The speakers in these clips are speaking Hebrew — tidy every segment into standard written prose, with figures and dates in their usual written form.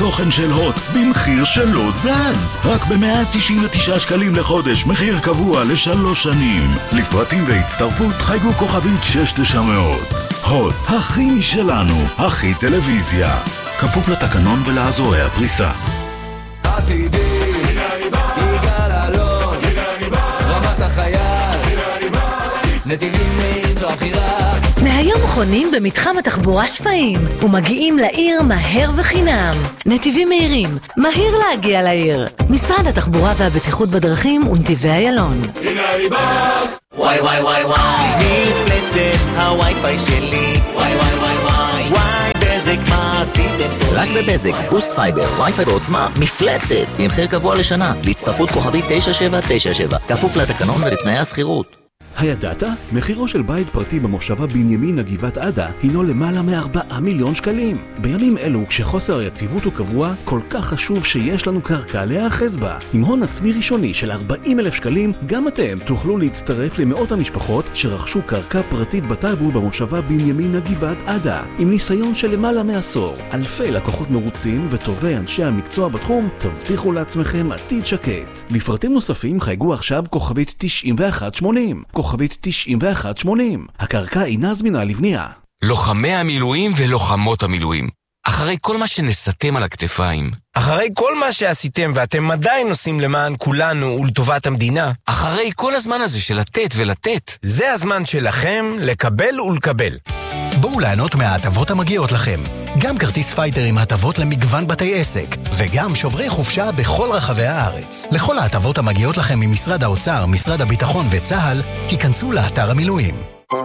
התוכן של הוט במחיר שלא זז. רק ב-199 שקלים לחודש, מחיר קבוע ל3 שנים. לפרטים והצטרפות חייגו כוכבית 6900. הוט, הכי משלנו, הכי טלוויזיה. כפוף לתקנון ולאזורי הפריסה. עתידי, יגאל אלון, רמת החייל, נתיבים מהיר זו הבחירה. מהיום חונים במתחם התחבורה שפיים ומגיעים לעיר מהר וחינם. נתיבים מהירים, מהיר להגיע לעיר. משרד התחבורה והבטיחות בדרכים ונתיבי איילון. הנה אני בא! וואי וואי וואי וואי, מפלצת הווי-פיי שלי. וואי וואי וואי וואי, וואי בזק מה עשיתם פה? רק בבזק, בוסט פייבר, וי-פיי ועוצמה, מפלצת, עם מחיר קבוע לשנה, להצטרפות כוכבית 9797, כפוף לתקנון ולתנאי הסחירות. הידעת? מחירו של בית פרטי במושבה בנימינה גבעת עדה הינו למעלה מ4 מיליון שקלים. בימים אלו, כשחוסר היציבות הוא קבוע, כל כך חשוב שיש לנו קרקע להאחז בה. עם הון עצמי ראשוני של 40,000 שקלים, גם אתם תוכלו להצטרף למאות המשפחות שרכשו קרקע פרטית בטאבו במושבה בנימינה גבעת עדה. עם ניסיון של למעלה מעשור, אלפי לקוחות מרוצים וטובי אנשי המקצוע בתחום, תבטיחו לעצמכם עתיד שקט. לפרטים נוספים חייגו עכשיו כוכבית 9180. כוכבית 9180. הקרקע אינה זמינה לבנייה. לוחמי המילואים ולוחמות המילואים. אחרי כל מה שנסתם על הכתפיים. אחרי כל מה שעשיתם ואתם עדיין עושים למען כולנו ולטובת המדינה. אחרי כל הזמן הזה של לתת ולתת. זה הזמן שלכם לקבל ולקבל. בואו ליהנות מההטבות המגיעות לכם. גם כרטיס פייטר עם הטבות למגוון בתי עסק, וגם שוברי חופשה בכל רחבי הארץ. לכל ההטבות המגיעות לכם ממשרד האוצר, משרד הביטחון וצה"ל, היכנסו לאתר המילואים.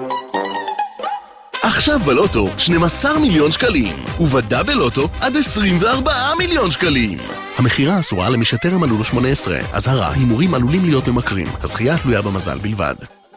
עכשיו בלוטו 12 מיליון שקלים, ובדאבל לוטו עד 24 מיליון שקלים. המחירה אסורה למי שטרם מלאו לו 18. אזהרה, הימורים עלולים להיות ממכרים. הזכייה תלויה במזל בלבד.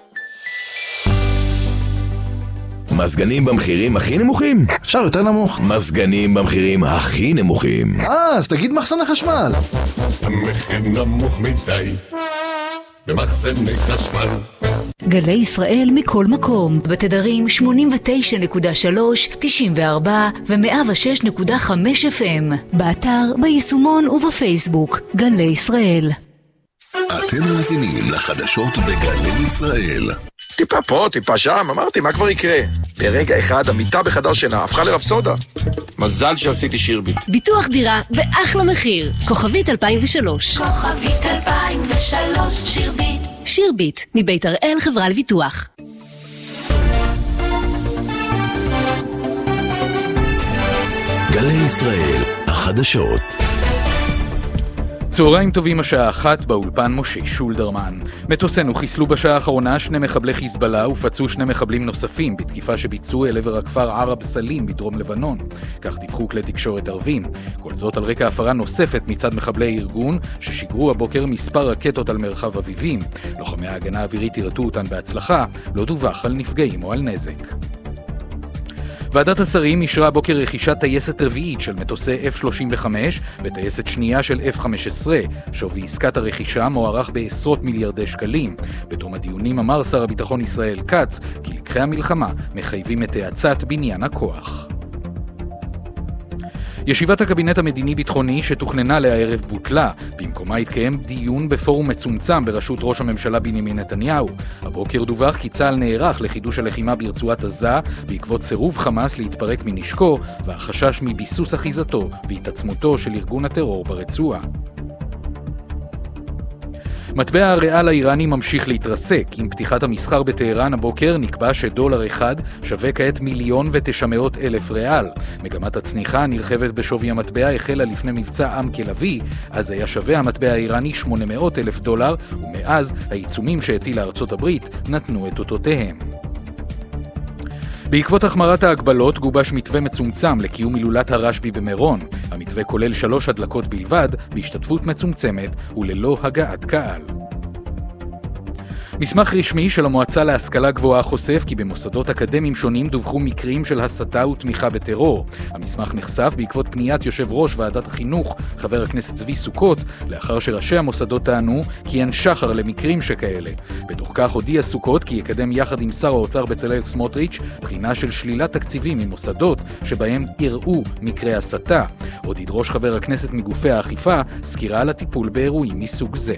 מזגנים במחירים הכי נמוכים? אפשר יותר נמוך. מזגנים במחירים הכי נמוכים. אז תגיד מחסני חשמל. המחיר נמוך מדי במחסני חשמל. גלי ישראל מכל מקום, בתדרים 89.3, 94 ו-106.5 FM, באתר, ביישומון ובפייסבוק. גלי ישראל. אתם מאזינים לחדשות בגלי ישראל. טיפה פה, טיפה שם, אמרתי, מה כבר יקרה? ברגע אחד, המיטה בחדר שינה הפכה לרפסודה. מזל שעשיתי שירביט. ביטוח דירה באחלה מחיר. כוכבית 2003. כוכבית 2003, שירביט. שירביט, מבית הראל חברה לביטוח. גלי ישראל, החדשות. צהריים טובים, השעה 1 באולפן משה שולדרמן. מטוסינו חיסלו בשעה האחרונה 2 מחבלי חיזבאללה ופצעו 2 מחבלים נוספים בתקיפה שביצעו אל עבר הכפר ערב סלים בדרום לבנון. כך דיווחו כלי תקשורת ערבים. כל זאת על רקע הפרה נוספת מצד מחבלי ארגון ששיגרו הבוקר מספר רקטות על מרחב אביבים. לוחמי ההגנה האווירית ירתו אותן בהצלחה, לא דווח על נפגעים או על נזק. ועדת השרים אישרה בוקר רכישת טייסת רביעית של מטוסי F-35 וטייסת שנייה של F-15. שווי עסקת הרכישה מוערך בעשרות מיליארדי שקלים. בתום הדיונים אמר שר הביטחון ישראל כץ כי לקחי המלחמה מחייבים את האצת בניין הכוח. ישיבת הקבינט המדיני-ביטחוני שתוכננה לערב בוטלה. במקומה התקיים דיון בפורום מצומצם בראשות ראש הממשלה בנימין נתניהו. הבוקר דווח כי צה"ל נערך לחידוש הלחימה ברצועת עזה בעקבות סירוב חמאס להתפרק מנשקו והחשש מביסוס אחיזתו והתעצמותו של ארגון הטרור ברצועה. מטבע הריאל האיראני ממשיך להתרסק. עם פתיחת המסחר בטהרן הבוקר נקבע שדולר אחד שווה כעת 1,900,000 ריאל. מגמת הצניחה הנרחבת בשווי המטבע החלה לפני מבצע עם כלבי, אז היה שווה המטבע האיראני 800,000 דולר, ומאז העיצומים שהטילה ארצות הברית נתנו את אותותיהם. בעקבות החמרת ההגבלות גובש מתווה מצומצם לקיום הילולת הרשב"י במירון. המתווה כולל 3 הדלקות בלבד, בהשתתפות מצומצמת וללא הגעת קהל. מסמך רשמי של המועצה להשכלה גבוהה חושף כי במוסדות אקדמיים שונים דווחו מקרים של הסתה ותמיכה בטרור. המסמך נחשף בעקבות פניית יושב ראש ועדת החינוך, חבר הכנסת צבי סוכות, לאחר שראשי המוסדות טענו כי אין שחר למקרים שכאלה. בתוך כך הודיע סוכות כי יקדם יחד עם שר האוצר בצלאל סמוטריץ' בחינה של שלילת תקציבים ממוסדות שבהם יראו מקרי הסתה. עוד ידרוש חבר הכנסת מגופי האכיפה סקירה על הטיפול באירועים מסוג זה.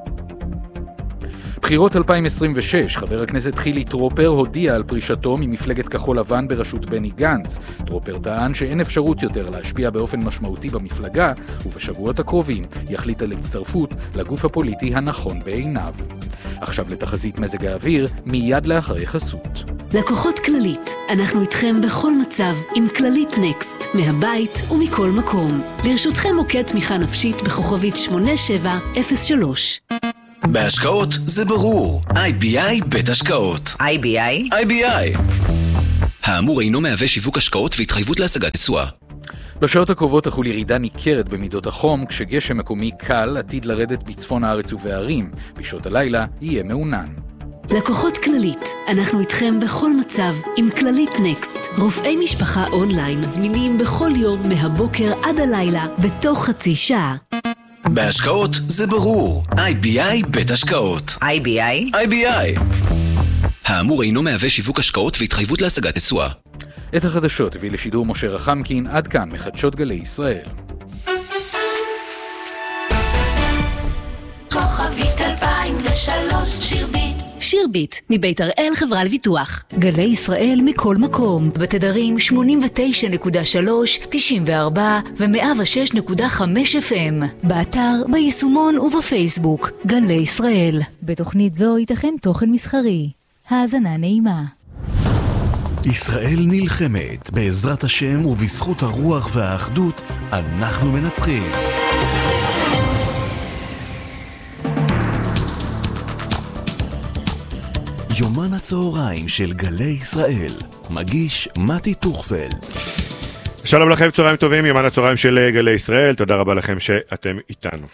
בחירות 2026, חבר הכנסת חילי טרופר הודיע על פרישתו ממפלגת כחול לבן בראשות בני גנץ. טרופר טען שאין אפשרות יותר להשפיע באופן משמעותי במפלגה, ובשבועות הקרובים יחליט על הצטרפות לגוף הפוליטי הנכון בעיניו. עכשיו לתחזית מזג האוויר, מיד לאחרי חסות. לקוחות כללית, אנחנו איתכם בכל מצב עם כללית נקסט, מהבית ומכל מקום. לרשותכם מוקד תמיכה נפשית בכוכבית 8703. בהשקעות זה ברור. IBI בית השקעות. IBI? IBI. האמור אינו מהווה שיווק השקעות והתחייבות להשגת תשואה. בשעות הקרובות תחול ירידה ניכרת במידות החום, כשגשם מקומי קל עתיד לרדת בצפון הארץ ובערים. בשעות הלילה יהיה מעונן. לקוחות כללית, אנחנו איתכם בכל מצב עם כללית נקסט. רופאי משפחה אונליין זמינים בכל יום מהבוקר עד הלילה בתוך חצי שעה. בהשקעות זה ברור. IBI בית השקעות. IBI? IBI. האמור אינו מהווה שיווק השקעות והתחייבות להשגת תשואה. את החדשות הביא לשידור משה רחמקין, עד כאן מחדשות גלי ישראל. כוכבית 2003 שירביט. שירביט, מבית הראל חברה לביטוח. גלי ישראל מכל מקום, בתדרים 89.3, 94 ו-106.5 FM. באתר, ביישומון ובפייסבוק. גלי ישראל. בתוכנית זו ייתכן תוכן מסחרי. האזנה נעימה. ישראל נלחמת, בעזרת השם ובזכות הרוח והאחדות, אנחנו מנצחים. יומן הצהריים של גלי ישראל, מגיש מתי טוכפלד. שלום לכם, צהריים טובים, יומן הצהריים של גלי ישראל, תודה רבה לכם שאתם איתנו.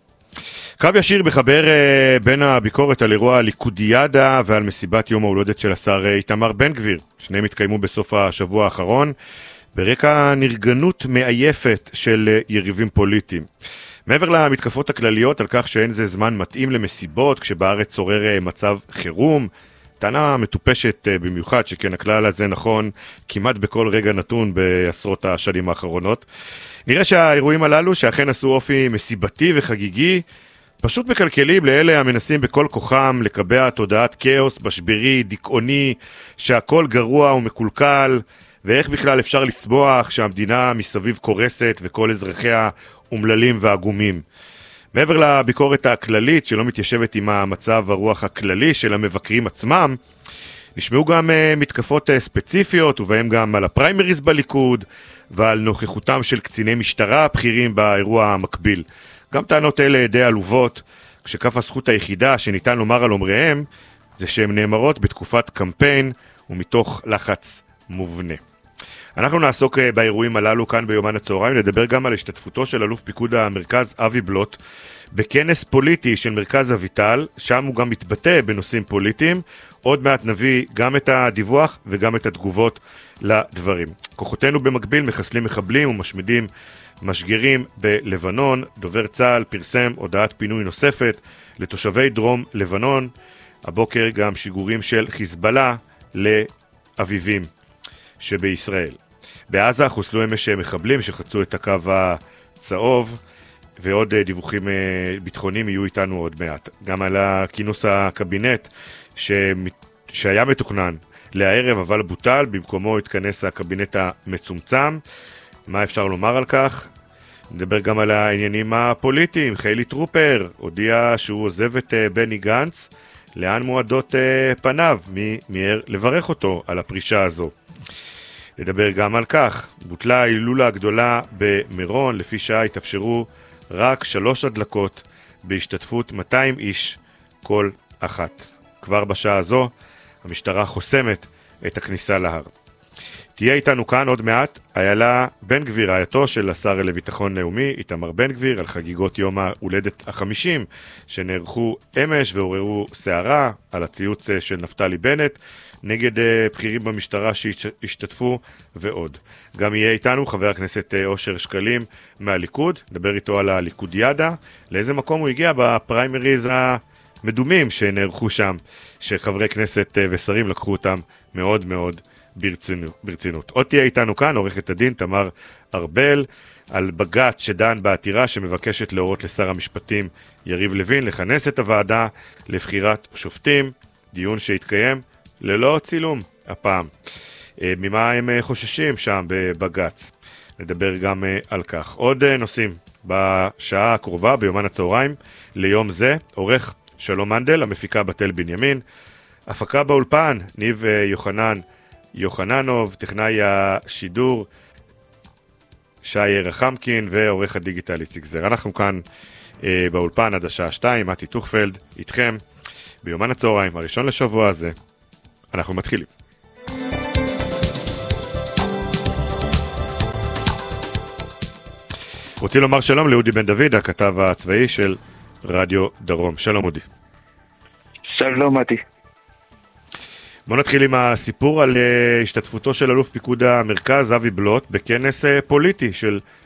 קרב ישיר מחבר בין הביקורת על אירוע הליכודיאדה ועל מסיבת יום ההולדת של השר איתמר בן גביר. שניהם התקיימו בסוף השבוע האחרון, ברקע נרגנות מעייפת של יריבים פוליטיים. מעבר למתקפות הכלליות על כך שאין זה זמן מתאים למסיבות, כשבארץ צורר מצב חירום, טענה מטופשת במיוחד, שכן הכלל הזה נכון כמעט בכל רגע נתון בעשרות השנים האחרונות. נראה שהאירועים הללו, שאכן עשו אופי מסיבתי וחגיגי, פשוט מקלקלים לאלה המנסים בכל כוחם לקבע תודעת כאוס, משברי, דיכאוני, שהכל גרוע ומקולקל, ואיך בכלל אפשר לסמוח שהמדינה מסביב קורסת וכל אזרחיה אומללים ועגומים. מעבר לביקורת הכללית שלא מתיישבת עם המצב הרוח הכללי של המבקרים עצמם, נשמעו גם מתקפות ספציפיות, ובהם גם על הפריימריז בליכוד ועל נוכחותם של קציני משטרה הבכירים באירוע המקביל. גם טענות אלה די עלובות, כשכף הזכות היחידה שניתן לומר על אומריהם, זה שהן נאמרות בתקופת קמפיין ומתוך לחץ מובנה. אנחנו נעסוק באירועים הללו כאן ביומן הצהריים, נדבר גם על השתתפותו של אלוף פיקוד המרכז אבי בלוט בכנס פוליטי של מרכז אביטל, שם הוא גם מתבטא בנושאים פוליטיים. עוד מעט נביא גם את הדיווח וגם את התגובות לדברים. כוחותינו במקביל מחסלים מחבלים ומשמידים משגרים בלבנון. דובר צה"ל פרסם הודעת פינוי נוספת לתושבי דרום לבנון. הבוקר גם שיגורים של חיזבאללה לאביבים שבישראל. בעזה חוסלו אמש מחבלים שחצו את הקו הצהוב, ועוד דיווחים ביטחוניים יהיו איתנו עוד מעט. גם על הכינוס הקבינט שהיה מתוכנן לערב אבל בוטל, במקומו התכנס הקבינט המצומצם. מה אפשר לומר על כך? נדבר גם על העניינים הפוליטיים. חילי טרופר הודיע שהוא עוזב את בני גנץ. לאן מועדות פניו? מי מיהר לברך אותו על הפרישה הזו? נדבר גם על כך. בוטלה ההילולה הגדולה במירון, לפי שעה התאפשרו רק 3 הדלקות בהשתתפות 200 איש כל אחת. כבר בשעה הזו המשטרה חוסמת את הכניסה להר. תהיה איתנו כאן עוד מעט איילה בן גביר, רעייתו של השר לביטחון לאומי, איתמר בן גביר, על חגיגות יום ההולדת ה-50 שנערכו אמש ועוררו סערה על הציוץ של נפתלי בנט נגד בכירים במשטרה שהשתתפו ועוד. גם יהיה איתנו חבר הכנסת אושר שקלים מהליכוד, נדבר איתו על הליכודיאדה, לאיזה מקום הוא הגיע בפריימריז המדומים שנערכו שם, שחברי כנסת ושרים לקחו אותם מאוד מאוד ברצינות. עוד תהיה איתנו כאן עורכת הדין תמר ארבל על בג"ץ שדן בעתירה שמבקשת להורות לשר המשפטים יריב לוין לכנס את הוועדה לבחירת שופטים, דיון שהתקיים ללא צילום הפעם. ממה הם חוששים שם בבג"ץ? נדבר גם על כך. עוד נושאים בשעה הקרובה ביומן הצהריים ליום זה, עורך שלום מנדל, המפיקה בתל בנימין, הפקה באולפן ניב יוחננוב, טכנאי השידור שי רחמקין ועורך הדיגיטל איציק זר. אנחנו כאן באולפן עד השעה 2, מתי טוכפלד איתכם ביומן הצהריים הראשון לשבוע הזה. אנחנו מתחילים. רוצים לומר שלום לאודי בן דוד, הכתב הצבאי של רדיו דרום. שלום אודי. שלום מתי. בוא נתחיל עם הסיפור על השתתפותו של אלוף פיקוד המרכז אבי בלוט בכנס פוליטי של